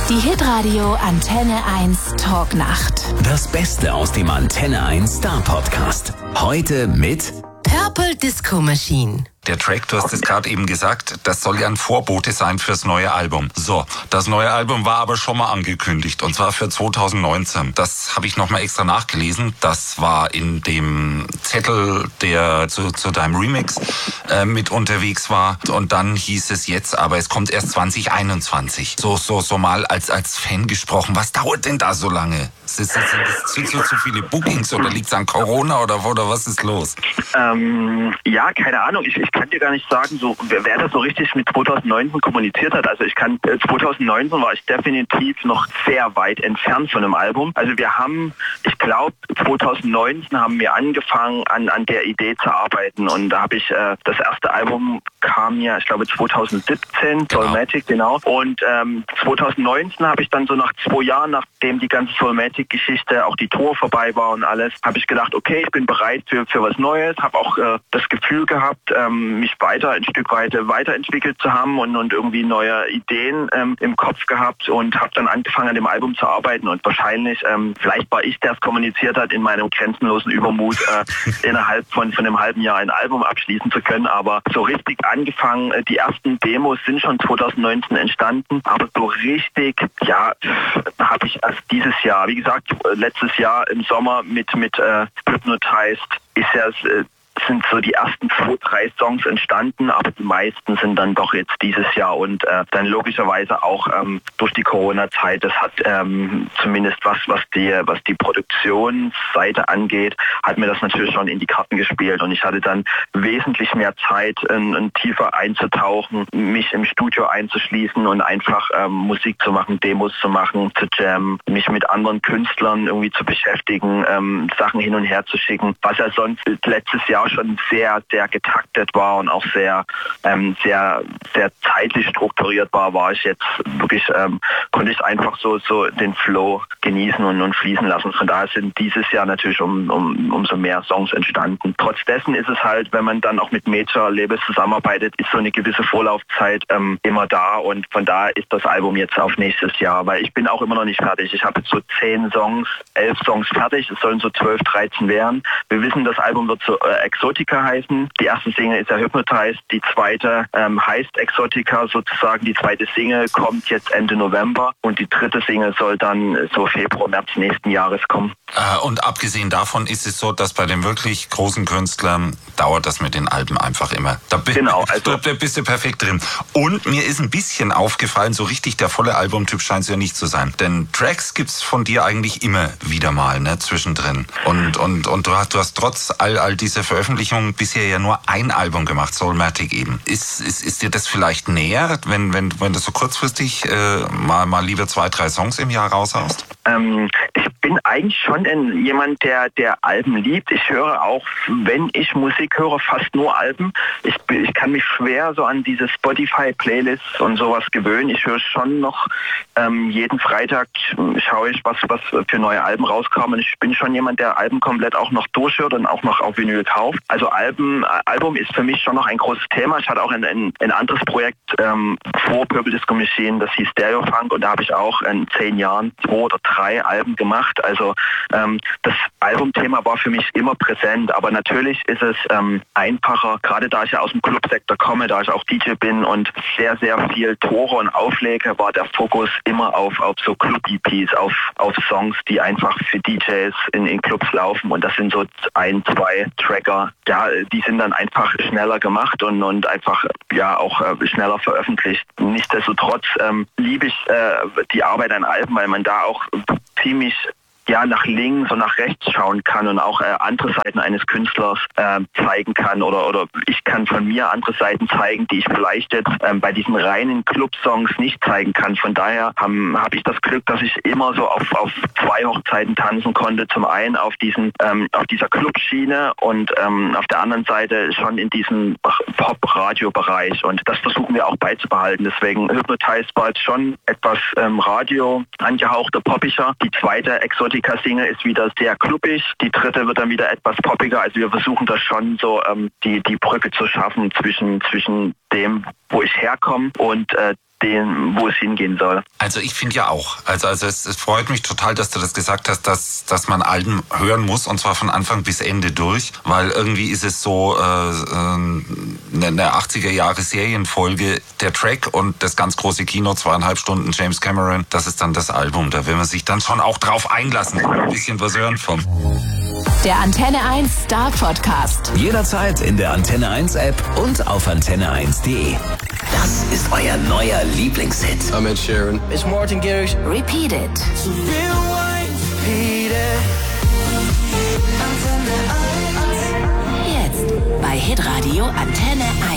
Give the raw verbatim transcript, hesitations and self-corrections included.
Die Hitradio Antenne eins Talknacht. Das Beste aus dem Antenne eins Star Podcast. Heute mit Purple Disco Machine. Der Track, du hast es gerade eben gesagt, das soll ja ein Vorbote sein fürs neue Album. So, das neue Album war aber schon mal angekündigt und zwar für zwanzig neunzehn. Das habe ich nochmal extra nachgelesen. Das war in dem Zettel, der zu, zu deinem Remix äh, mit unterwegs war. Und dann hieß es jetzt, aber es kommt erst zwanzig einundzwanzig. So, so, so mal als, als Fan gesprochen. Was dauert denn da so lange? Sind das zu, zu, zu viele Bookings oder liegt es an Corona oder, oder was ist los? Ähm, ja, keine Ahnung. Ich, ich kann dir gar nicht sagen, so, wer, wer das so richtig mit zwanzig neunzehn kommuniziert hat. Also ich kann, äh, zwanzig neunzehn war ich definitiv noch sehr weit entfernt von einem Album. Also wir haben, ich glaube, zwanzig neunzehn haben wir angefangen, an, an der Idee zu arbeiten. Und da habe ich, äh, das erste Album kam ja, ich glaube, zwanzig siebzehn, genau. Soulmatic, genau. Und ähm, zwanzig neunzehn habe ich dann so nach zwei Jahren, nachdem die ganze Soulmatic-Geschichte, auch die Tour vorbei war und alles, habe ich gedacht, okay, ich bin bereit für, für was Neues, habe auch äh, das Gefühl gehabt, ähm, mich weiter, ein Stück weit weiterentwickelt zu haben und, und irgendwie neue Ideen ähm, im Kopf gehabt und habe dann angefangen, an dem Album zu arbeiten. Und wahrscheinlich, ähm, vielleicht war ich, der es kommuniziert hat, in meinem grenzenlosen Übermut, äh, innerhalb von, von einem halben Jahr ein Album abschließen zu können. Aber so richtig angefangen, äh, die ersten Demos sind schon zwanzig neunzehn entstanden, aber so richtig, ja, habe ich erst dieses Jahr, wie gesagt, letztes Jahr im Sommer mit, mit äh, Hypnotized ist ja äh, sind so die ersten zwei, drei Songs entstanden, aber die meisten sind dann doch jetzt dieses Jahr und äh, dann logischerweise auch ähm, durch die Corona-Zeit. Das hat ähm, zumindest was, was die, was die Produktionsseite angeht, hat mir das natürlich schon in die Karten gespielt und ich hatte dann wesentlich mehr Zeit, in, in tiefer einzutauchen, mich im Studio einzuschließen und einfach ähm, Musik zu machen, Demos zu machen, zu jammen, mich mit anderen Künstlern irgendwie zu beschäftigen, ähm, Sachen hin und her zu schicken, was ja sonst letztes Jahr schon sehr, sehr getaktet war und auch sehr, ähm, sehr, sehr zeitlich strukturiert war, war ich jetzt wirklich, ähm, konnte ich einfach so, so den Flow genießen und, und fließen lassen. Von daher sind dieses Jahr natürlich um, um, umso mehr Songs entstanden. Trotz dessen ist es halt, wenn man dann auch mit Major-Labels zusammenarbeitet, ist so eine gewisse Vorlaufzeit ähm, immer da und von daher ist das Album jetzt auf nächstes Jahr, weil ich bin auch immer noch nicht fertig. Ich habe jetzt so zehn Songs, elf Songs fertig, es sollen so zwölf, dreizehn werden. Wir wissen, das Album wird so äh, Exotica heißen. Die erste Single ist ja Hypnotized, die zweite ähm, heißt Exotica sozusagen. Die zweite Single kommt jetzt Ende November und die dritte Single soll dann so Februar, März nächsten Jahres kommen. Äh, und abgesehen davon ist es so, dass bei den wirklich großen Künstlern dauert das mit den Alben einfach immer. Da bist, genau, also da bist du perfekt drin. Und mir ist ein bisschen aufgefallen, so richtig der volle Albumtyp scheint es ja nicht zu sein. Denn Tracks gibt's von dir eigentlich immer wieder mal, ne, zwischendrin. Und, und, und du hast, du hast trotz all, all dieser Veröffentlichungen bisher ja nur ein Album gemacht, Soulmatic eben. Ist, ist, ist dir das vielleicht näher, wenn, wenn, wenn du so kurzfristig äh, mal, mal lieber zwei, drei Songs im Jahr raushaust? Ähm, ich bin eigentlich schon ein, jemand, der, der Alben liebt. Ich höre auch, wenn ich Musik höre, fast nur Alben. Ich, ich kann mich schwer so an diese Spotify-Playlists und sowas gewöhnen. Ich höre schon noch ähm, jeden Freitag, schaue ich, was, was für neue Alben rauskommen. Ich bin schon jemand, der Alben komplett auch noch durchhört und auch noch auf Vinyl kauft. Also Alben, Album ist für mich schon noch ein großes Thema. Ich hatte auch ein, ein, ein anderes Projekt ähm, vor Purple Disco Machine, das hieß Stereo Funk und da habe ich auch in zehn Jahren zwei oder drei Alben gemacht. Also ähm, das Albumthema war für mich immer präsent, aber natürlich ist es ähm, einfacher, gerade da ich ja aus dem Clubsektor komme, da ich auch D J bin und sehr, sehr viel Tore und Auflege, war der Fokus immer auf, auf so Club-E Ps, auf, auf Songs, die einfach für D Js in, in Clubs laufen und das sind so ein, zwei Tracker, ja, die sind dann einfach schneller gemacht und, und einfach ja auch äh, schneller veröffentlicht. Nichtsdestotrotz ähm, liebe ich äh, die Arbeit an Alben, weil man da auch ziemlich ja nach links und nach rechts schauen kann und auch äh, andere Seiten eines Künstlers äh, zeigen kann oder oder ich kann von mir andere Seiten zeigen, die ich vielleicht jetzt ähm, bei diesen reinen Club-Songs nicht zeigen kann. Von daher habe hab ich das Glück, dass ich immer so auf, auf zwei Hochzeiten tanzen konnte. Zum einen auf diesen ähm, auf dieser Club-Schiene und ähm, auf der anderen Seite schon in diesem Pop-Radio-Bereich und das versuchen wir auch beizubehalten. Deswegen Hypnotized war jetzt schon etwas ähm, Radio angehauchter, poppischer. Die zweite Exotic Single ist wieder sehr klubbig, die dritte wird dann wieder etwas poppiger, also wir versuchen da schon so ähm, die, die Brücke zu schaffen zwischen, zwischen dem, wo ich herkomme und äh, den, wo es hingehen soll. Also ich finde ja auch. Also, also es, es freut mich total, dass du das gesagt hast, dass, dass man Alben hören muss und zwar von Anfang bis Ende durch, weil irgendwie ist es so äh, äh, eine achtziger Jahre Serienfolge, der Track und das ganz große Kino, zweieinhalb Stunden James Cameron, das ist dann das Album. Da will man sich dann schon auch drauf einlassen, ein bisschen was hören vom. Der Antenne eins Star Podcast. Jederzeit in der Antenne eins App und auf antenne eins punkt de. Das ist euer neuer Lieblingshit. I'm Ed Sheeran. It's Martin Garrix. Repeat it. Jetzt bei Hitradio Antenne eins.